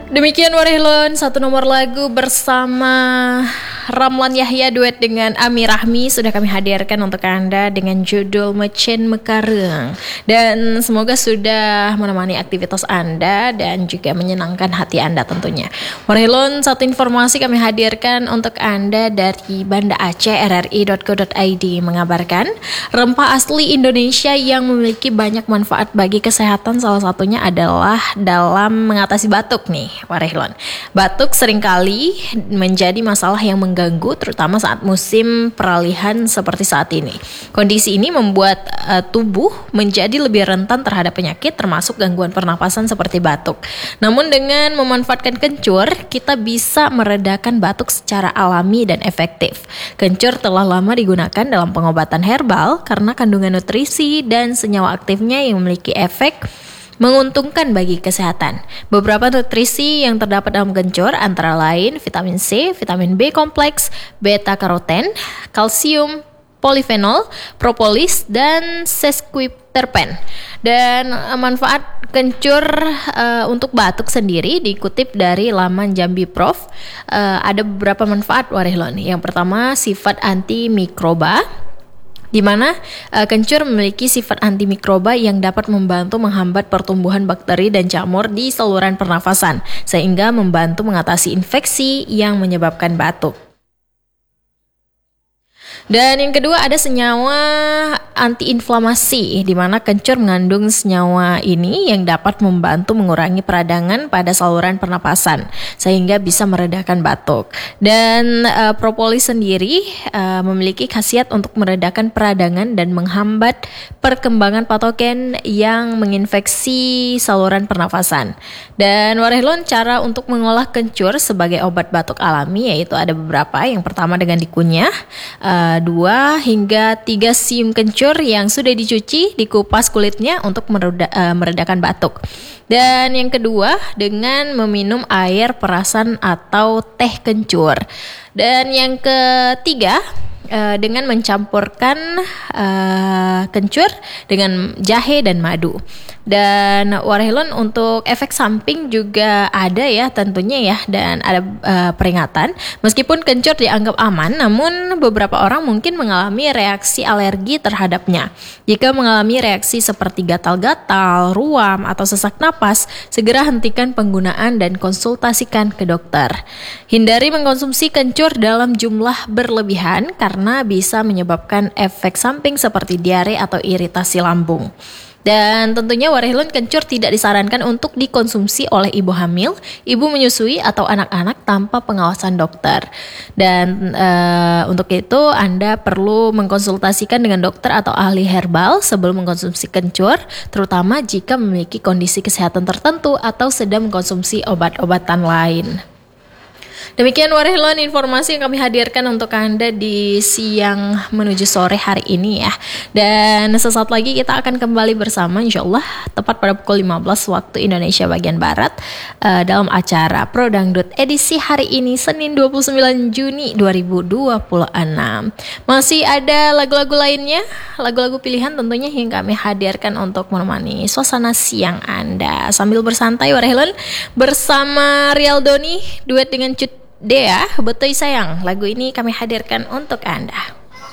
Demikian Warehlon, satu nomor lagu bersama Ramlan Yahya duet dengan Ami Rahmi sudah kami hadirkan untuk Anda dengan judul Mecen Mekareng. Dan semoga sudah menemani aktivitas Anda dan juga menyenangkan hati Anda tentunya. Warehlon, satu informasi kami hadirkan untuk Anda dari Banda Aceh. RRI.co.id mengabarkan rempah asli Indonesia yang memiliki banyak manfaat bagi kesehatan, salah satunya adalah dalam mengatasi batuk nih Warehlon. Batuk seringkali menjadi masalah yang mengganggu terutama saat musim peralihan seperti saat ini. Kondisi ini membuat tubuh menjadi lebih rentan terhadap penyakit termasuk gangguan pernapasan seperti batuk. Namun dengan memanfaatkan kencur, kita bisa meredakan batuk secara alami dan efektif. Kencur telah lama digunakan dalam pengobatan herbal karena kandungan nutrisi dan senyawa aktifnya yang memiliki efek menguntungkan bagi kesehatan. Beberapa nutrisi yang terdapat dalam kencur antara lain vitamin C, vitamin B kompleks, beta karoten, kalsium, polifenol, propolis, dan sesquiterpen. Dan manfaat kencur untuk batuk sendiri dikutip dari laman Jambi Prof. Ada beberapa manfaat Warehlon. Yang pertama, sifat antimikroba, di mana kencur memiliki sifat antimikroba yang dapat membantu menghambat pertumbuhan bakteri dan jamur di saluran pernafasan, sehingga membantu mengatasi infeksi yang menyebabkan batuk. Dan yang kedua ada senyawa antiinflamasi, di mana kencur mengandung senyawa ini yang dapat membantu mengurangi peradangan pada saluran pernapasan sehingga bisa meredakan batuk. Dan propolis sendiri memiliki khasiat untuk meredakan peradangan dan menghambat perkembangan patogen yang menginfeksi saluran pernafasan. Dan Warehlon, cara untuk mengolah kencur sebagai obat batuk alami yaitu ada beberapa. Yang pertama dengan dikunyah 2 hingga 3 siung kencur yang sudah dicuci, dikupas kulitnya untuk meredakan batuk. Dan yang kedua dengan meminum air perasan atau teh kencur. Dan yang ketiga dengan mencampurkan kencur dengan jahe dan madu. Dan Warehlon, untuk efek samping juga ada ya tentunya ya, dan ada peringatan. Meskipun kencur dianggap aman, namun beberapa orang mungkin mengalami reaksi alergi terhadapnya. Jika mengalami reaksi seperti gatal-gatal, ruam, atau sesak napas, segera hentikan penggunaan dan konsultasikan ke dokter. Hindari mengkonsumsi kencur dalam jumlah berlebihan karena bisa menyebabkan efek samping seperti diare atau iritasi lambung. Dan tentunya Warehlon, kencur tidak disarankan untuk dikonsumsi oleh ibu hamil, ibu menyusui, atau anak-anak tanpa pengawasan dokter. Dan untuk itu Anda perlu mengkonsultasikan dengan dokter atau ahli herbal sebelum mengkonsumsi kencur, terutama jika memiliki kondisi kesehatan tertentu atau sedang mengkonsumsi obat-obatan lain. Demikian Warehlon, informasi yang kami hadirkan untuk Anda di siang menuju sore hari ini ya. Dan sesaat lagi kita akan kembali bersama insyaallah tepat pada pukul 15 waktu Indonesia bagian Barat dalam acara Pro Dangdut edisi hari ini Senin 29 Juni 2026. Masih ada lagu-lagu lainnya, lagu-lagu pilihan tentunya yang kami hadirkan untuk menemani suasana siang Anda. Sambil bersantai Warehlon bersama Rial Doni duet dengan Cut Dea, Betul Sayang. Lagu ini kami hadirkan untuk Anda.